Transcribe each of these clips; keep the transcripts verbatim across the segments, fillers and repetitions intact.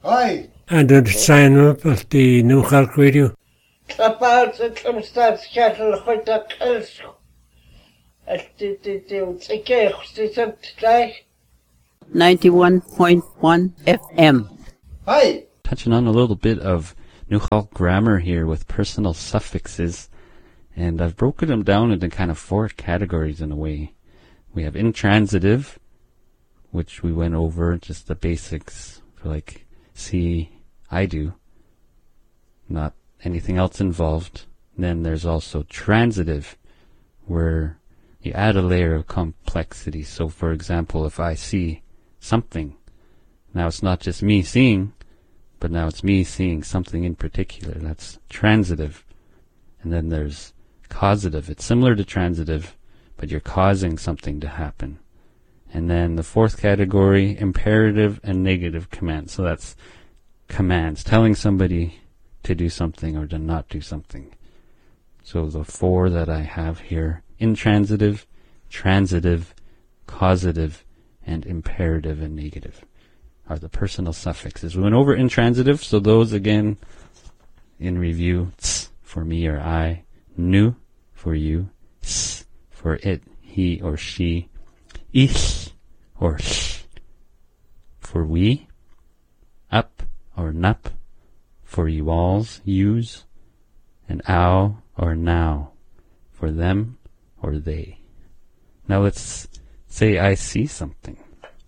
Hi. And the sign up of the New York Radio. Clapouts and Clumstats cattle with the kills. At the the the okay, the ninety-one point one F M. Hi. Touching on a little bit of Newhall grammar here with personal suffixes, and I've broken them down into kind of four categories in a way. We have intransitive, which we went over, just the basics for like see, I do, not anything else involved. And then there's also transitive, where you add a layer of complexity. So for example, if I see something, now it's not just me seeing, but now it's me seeing something in particular. That's transitive. And then there's causative. It's similar to transitive, but you're causing something to happen. And then the fourth category, imperative and negative commands. So that's commands, telling somebody to do something or to not do something. So the four that I have here, intransitive, transitive, causative, and imperative and negative, are the personal suffixes. We went over intransitive, so those again in review: ts for me or I, nu for you, s for it, he or she, ich or sh for we, up or nup for you alls, yous, and ow or now for them or they. Now let's say I see something.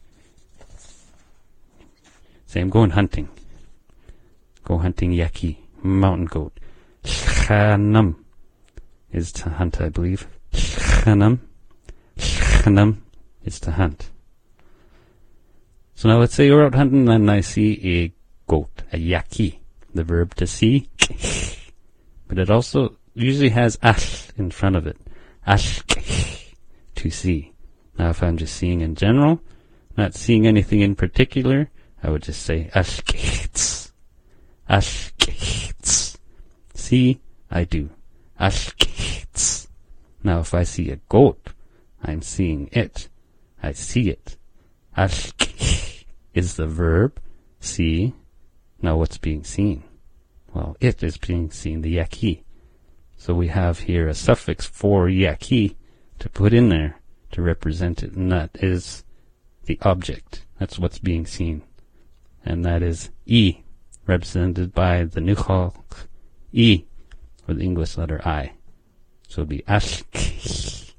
Say I'm going hunting. Go hunting yaki, mountain goat. Chanam is to hunt, I believe. Chanam. Chanam is to hunt. So now let's say you're out hunting and I see a goat, a yaki, the verb to see. But it also usually has ash in front of it. Ash, to see. Now if I'm just seeing in general, not seeing anything in particular, I would just say ashkits. Ashkits. See, I do. Ashkits. Now if I see a goat, I'm seeing it. I see it. Ashk is the verb. See. Now what's being seen? Well, it is being seen, the yaki. So we have here a suffix for yaki to put in there to represent it, and that is the object. That's what's being seen. And that is E, represented by the Newhall E, or the English letter I. So it would be ashk.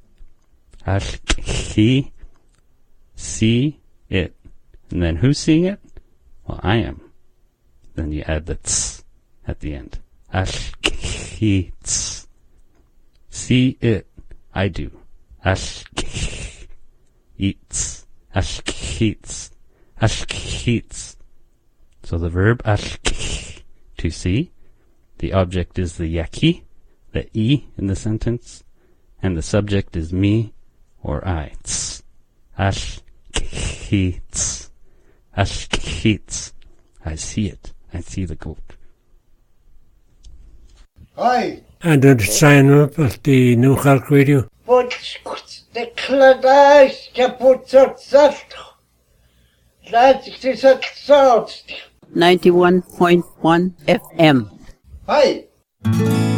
Ashk. See it. And then who's seeing it? Well, I am. Then you add the ts at the end. Ashk. See it. I do. Ashk. Eats. Ashk. Ashk. So the verb ashk, to see. The object is the yaki, the e in the sentence, and the subject is me or I. Tz. Ashk. Ashk. I see it. I see the goat. Hi. And the sign up of the New York Radio. But the Cladash Caputzat. That's the salt. ninety-one point one F M. Hi.